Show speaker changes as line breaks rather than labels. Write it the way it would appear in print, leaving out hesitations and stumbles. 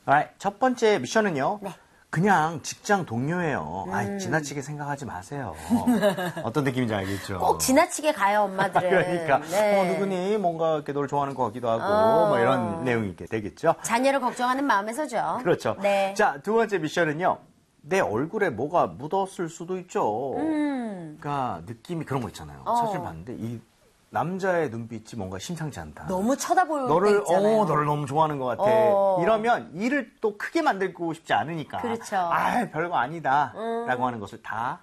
첫 번째 미션은요.
네.
그냥 직장 동료예요. 지나치게 생각하지 마세요. 어떤 느낌인지 알겠죠?
꼭 지나치게 가요, 엄마들은.
그러니까
네.
누구니 뭔가 이렇게 너를 좋아하는 것 같기도 하고 뭐 이런 내용이 되겠죠?
자녀를 걱정하는 마음에서죠.
그렇죠.
네.
자, 두 번째 미션은요. 내 얼굴에 뭐가 묻었을 수도 있죠. 그러니까 느낌이 그런 거 있잖아요. 사실 봤는데 이 남자의 눈빛이 뭔가 심상치 않다.
너무 쳐다볼 때 있잖아요.
너를 너무 좋아하는 것 같아. 이러면 일을 또 크게 만들고 싶지 않으니까.
그렇죠.
별거 아니다. 라고 하는 것을 다